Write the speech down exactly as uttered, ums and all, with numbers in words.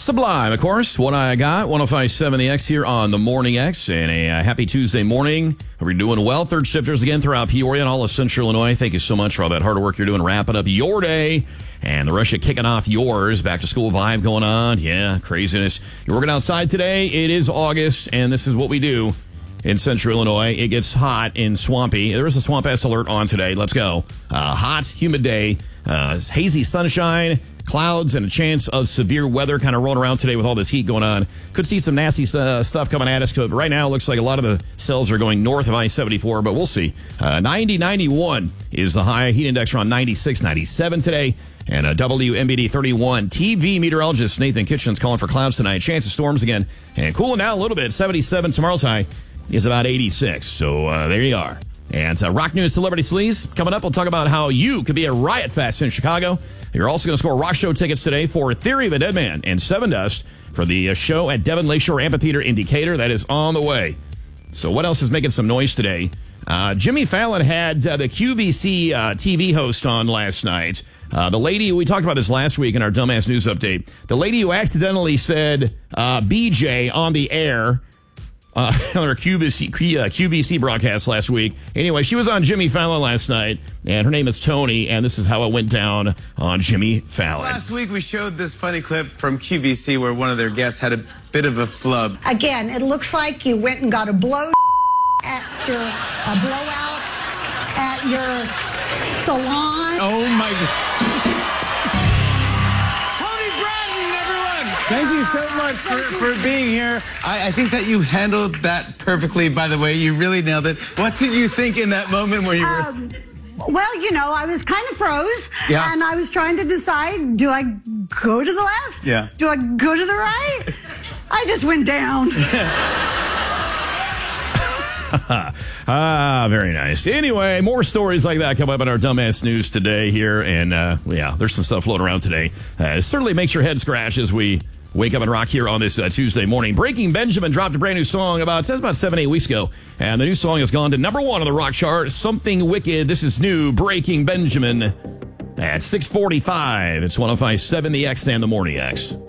Sublime, of course. What I got, one oh five point seven The X here on the Morning X, and a uh, happy Tuesday morning. Hope you're doing well. Third shifters again throughout Peoria and all of Central Illinois. Thank you so much for all that hard work you're doing, wrapping up your day. And the rest of you kicking off yours. Back to school vibe going on. Yeah, craziness. You're working outside today. It is August, and this is what we do in Central Illinois. It gets hot and swampy. There is a swamp ass alert on today. Let's go. Uh, hot, humid day, uh, hazy sunshine, clouds, and a chance of severe weather kind of rolling around today with all this heat going on. Could see some nasty uh, stuff coming at us. But right now, it looks like a lot of the cells are going north of I seventy-four, but we'll see. Uh, ninety, ninety-one is the high. Heat index around ninety-six, ninety-seven today. And a W M B D thirty-one. T V meteorologist Nathan Kitchens calling for clouds tonight. Chance of storms again. And cooling down a little bit. seventy-seven. Tomorrow's high is about eighty-six. So uh, there you are. And uh, Rock News Celebrity Sleaze. Coming up, we'll talk about how you could be at Riot Fest in Chicago. You're also going to score rock show tickets today for Theory of a Dead Man and Seven Dust for the uh, show at Devon Lakeshore Amphitheater in Decatur. That is on the way. So what else is making some noise today? Uh, Jimmy Fallon had uh, the Q V C uh, T V host on last night. Uh, the lady, we talked about this last week in our Dumbass News Update. The lady who accidentally said uh, B J on the air uh, on her Q V C, uh, Q V C broadcast last week. Anyway, she was on Jimmy Fallon last night, and her name is Tony, and this is how it went down on Jimmy Fallon. Last week we showed this funny clip from Q V C where one of their guests had a bit of a flub. Again, it looks like you went and got a blow at your a blowout at your salon. Oh my God. Tony Bratton, everyone. Thank you so much for, for being here. I, I think that you handled that perfectly, by the way. You really nailed it. What did you think in that moment where you were... Um, well, you know, I was kind of froze. Yeah. And I was trying to decide, do I go to the left? Yeah. Do I go to the right? I just went down. Ah, very nice. Anyway, more stories like that come up in our Dumbass News today here. And, uh, yeah, there's some stuff floating around today. Uh, it certainly makes your head scratch as we wake up and rock here on this uh, Tuesday morning. Breaking Benjamin dropped a brand new song about, that's about seven, eight weeks ago. And the new song has gone to number one on the rock chart. Something Wicked. This is new. Breaking Benjamin at six forty-five. It's one oh five point seven The X and the Morning X.